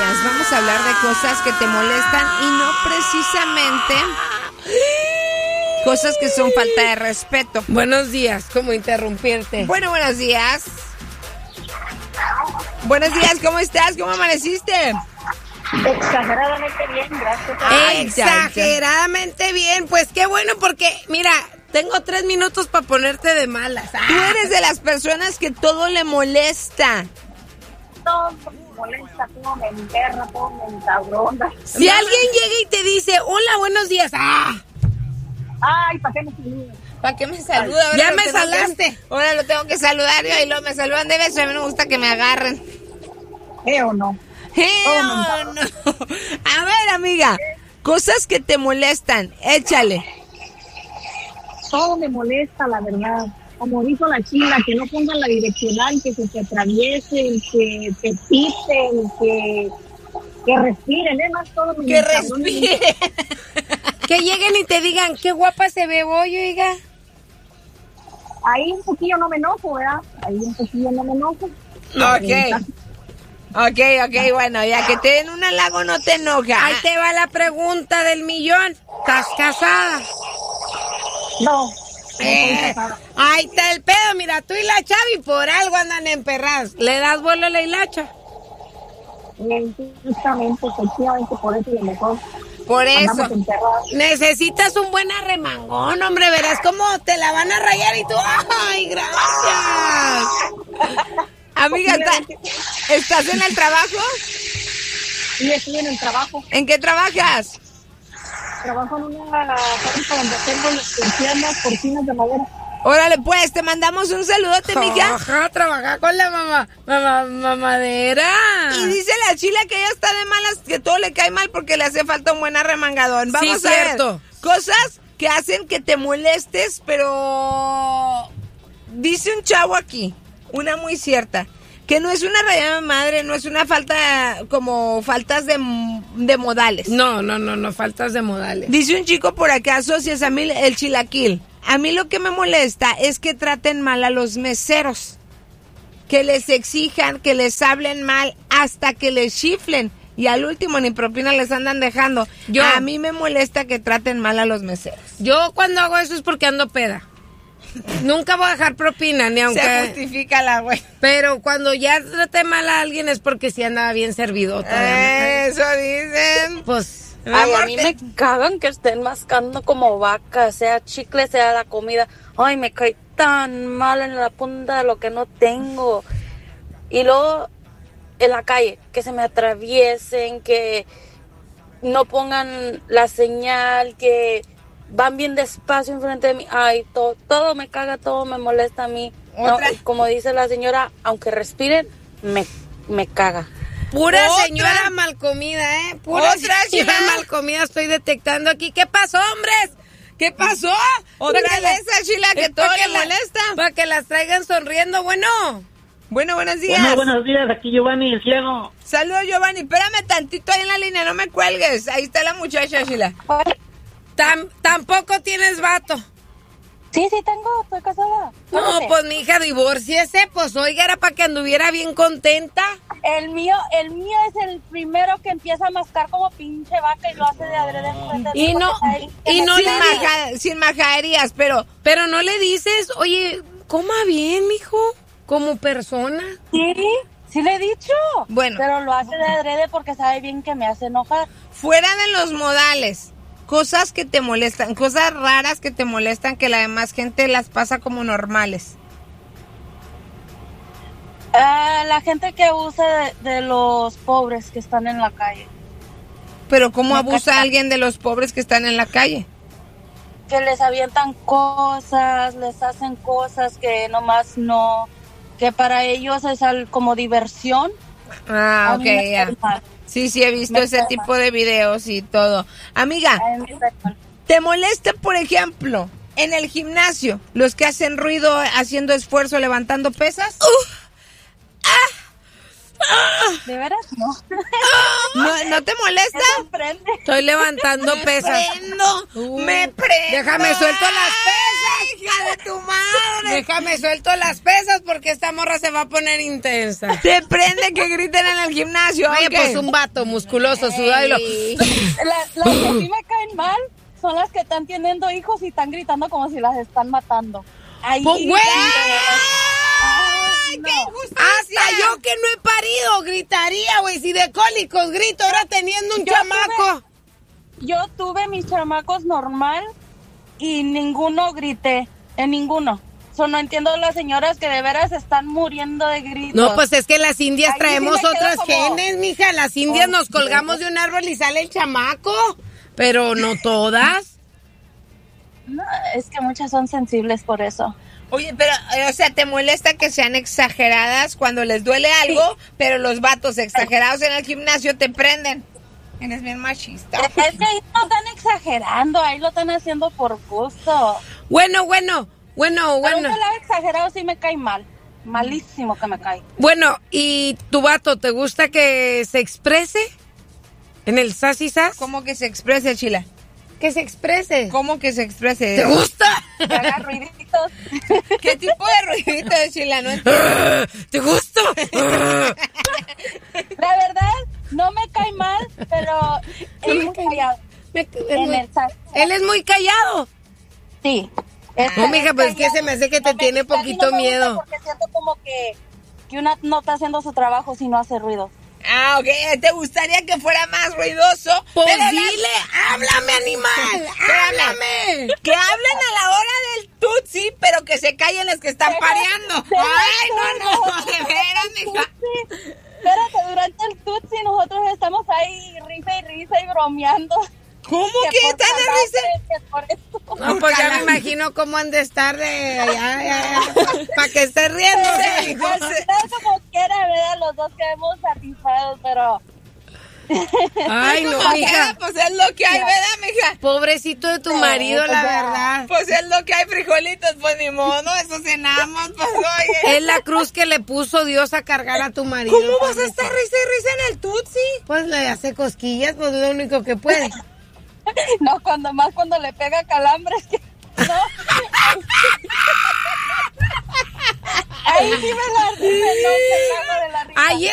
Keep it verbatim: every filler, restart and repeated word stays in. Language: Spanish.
días. Vamos a hablar de cosas que te molestan y no precisamente cosas que son falta de respeto. Buenos días, ¿cómo interrumpirte? Bueno, buenos días. Buenos días, ¿cómo estás? ¿Cómo amaneciste? Exageradamente bien, gracias. Ay, Exageradamente bien, pues qué bueno porque, mira, tengo tres minutos para ponerte de malas. Tú eres de las personas que todo le molesta. Todo me molesta, todo me enterra, todo me encabrona. Si alguien llega y te dice, hola, buenos días, ¡ah! Ay, ¿para qué me saludas? ¿Para qué me saluda? Ahora Ya lo me tengo que- salaste. Ahora lo tengo que saludar yo y luego me saludan de beso. A mí no me gusta que me agarren. ¿Eh o no? ¡Eh, oh, no! A ver, amiga, cosas que te molestan, échale. Todo me molesta, la verdad. Como dijo la chila, que no pongan la direccional, que se te atraviesen, que te piten, que, que respiren, ¿eh? Más todo me Que encabrona. respire. Que lleguen y te digan, qué guapa se ve hoy, oiga. Ahí un poquillo no me enojo, ¿verdad? Ahí un poquillo no me enojo. Ok. Ok, ok, bueno, ya que te den un halago no te enoja. Ahí te va la pregunta del millón. ¿Estás casada? No. Eh, ahí está el pedo, mira, tú y la Chavi por algo andan emperradas. ¿Le das vuelo a la hilacha? Justamente, efectivamente, por eso lo mejor. Por eso. Andamos enterrados. Necesitas un buen arremangón, hombre, verás cómo te la van a rayar y tú, ¡ay, gracias! Amiga, ¿está- ¿estás en el trabajo? Sí, estoy en el trabajo. ¿En qué trabajas? Trabajo en una fábrica donde tengo las persianas, cortinas de madera. Órale, pues, te mandamos un saludote, mija. Ajá, trabajar con la mamá, mamá, mamadera. Y dice la chila que ella está de malas, que todo le cae mal porque le hace falta un buen arremangadón. Vamos Sí, a ver. cierto. Cosas que hacen que te molestes, pero... Dice un chavo aquí, una muy cierta, que no es una rayada de madre, no es una falta, como faltas de, de modales. No, no, no, no, faltas de modales. Dice un chico por acá, asocias a mí el chilaquil. A mí lo que me molesta es que traten mal a los meseros. Que les exijan, que les hablen mal, hasta que les chiflen. Y al último ni propina les andan dejando. Yo- A mí me molesta que traten mal a los meseros. Yo cuando hago eso es porque ando peda. Nunca voy a dejar propina, ni Se aunque... justifica la güey. Pero cuando ya traté mal a alguien es porque sí andaba bien servidota. Eso dicen. Pues... Ay, a mí me cagan que estén mascando como vaca, sea chicle, sea la comida. Ay, me cae tan mal en la punta de lo que no tengo. Y luego en la calle, que se me atraviesen, que no pongan la señal, que van bien despacio enfrente de mí. Ay, todo, todo me caga, todo me molesta a mí. No, ¿Otra? como dice la señora, aunque respiren, me, me caga. Pura Otra. señora mal comida, ¿eh? Pura Otra, señora Sheila. mal comida estoy detectando aquí. ¿Qué pasó, hombres? ¿Qué pasó? Otra Para que vez esa chila que es todo para le que la- molesta. Para que las traigan sonriendo, bueno. Bueno, buenos días. Bueno, buenos días, aquí Giovanni, el ciego. Saludos, Giovanni. Espérame tantito ahí en la línea, no me cuelgues. Ahí está la muchacha, Sheila. Tam- tampoco tienes vato. Sí, sí tengo, estoy casada. No, Fíjate. pues mi hija, divórciese. Pues oiga, era para que anduviera bien contenta. El mío, el mío es el primero que empieza a mascar como pinche vaca y lo hace de adrede enfrente de Y mí no, porque sabe que y me no sin, le caga. maja- sin majaderías, pero... Pero no le dices, oye, coma bien, mijo, como persona. Sí, sí le he dicho. Bueno. Pero lo hace de adrede porque sabe bien que me hace enojar. Fuera de los modales, cosas que te molestan, cosas raras que te molestan que la demás gente las pasa como normales. Ah, la gente que abusa de, de los pobres que están en la calle. Pero ¿cómo Me abusa cacha. alguien de los pobres que están en la calle? Que les avientan cosas, les hacen cosas que nomás no, que para ellos es al- como diversión. Ah, A ok, mí me ya. cae mal. Sí, sí, he visto Me ese cae tipo de videos y todo. Amiga, A mí me cae mal. ¿te molesta, por ejemplo, en el gimnasio, los que hacen ruido haciendo esfuerzo, levantando pesas? ¿De veras? No. ¿No, ¿no te molesta? Me sorprende. Estoy levantando pesas. Prendo, Uh, me prendo. déjame suelto las pesas. hija de tu madre! Déjame suelto las pesas porque esta morra se va a poner intensa. ¿Te prende que griten en el gimnasio? Oye, ¿qué? pues un vato musculoso, sudado y lo... La- las que sí me caen mal son las que están teniendo hijos y están gritando como si las están matando. Ahí, ¡Pues, güey! Ay, no. Hasta yo que no he parido gritaría, güey. Si de cólicos grito, ahora teniendo un Yo chamaco. Yo tuve mis chamacos normal y ninguno grité, en ninguno. So, no entiendo las señoras que de veras están muriendo de gritos. No, pues es que las indias Ahí traemos sí me quedo otras como- genes, mija. Las indias nos colgamos de un árbol y sale el chamaco. Pero no todas. No, es que muchas son sensibles por eso. Oye, pero, eh, o sea, ¿te molesta que sean exageradas cuando les duele algo, pero los vatos exagerados en el gimnasio te prenden? Eres bien machista. Es que ahí no están exagerando, ahí lo están haciendo por gusto. Bueno, bueno, bueno, Pero un bueno. pelado exagerado sí me cae mal. Malísimo que me cae. Bueno, ¿y tu vato te gusta que se exprese en el sassy sass? ¿Cómo que se exprese, Chila? Que se exprese. ¿Cómo que se exprese? ¿Te gusta? Que haga ruiditos. ¿Qué tipo de ruidito de Chila? No entiendo. ¿Te gusta? La verdad, no me cae mal, pero es muy callado. Me- es En muy- el sass. Él es muy callado. Sí. Es- No, mija, pues es que callado. se me hace que te No me tiene gusta, poquito sí, no me gusta miedo. Porque siento como que, que una no está haciendo su trabajo si no hace ruido. Ah, ok. ¿Te gustaría que fuera más ruidoso? Pues Pero la- dile, háblame, animal, háblame. Que hablen a la hora del tutsi, pero que se callen los que están pareando. Ay, no, no, de veras, mija. Sí. Espérate, durante el tutsi nosotros estamos ahí risa y risa y bromeando. ¿Cómo que por están a calambre, risa? que por esto. No, pues ya me imagino cómo han de estar de para que esté riendo. Sí, Al final, como quiera, ¿verdad? Los dos quedamos satisfechos, pero Ay, no, Como mija. quiera, pues es lo que hay, ¿verdad, mija? Pobrecito de tu marido, la verdad. Pues es lo que hay, frijolitos, pues ni modo, eso cenamos, pues oye. Es la cruz que le puso Dios a cargar a tu marido. ¿Cómo vas a estar risa y risa en el tutsi? Pues le hace cosquillas, pues es lo único que puede. no, cuando más cuando le pega calambres. Que, no. Ahí sí me la sí me, no, me cago de la risa. Ahí es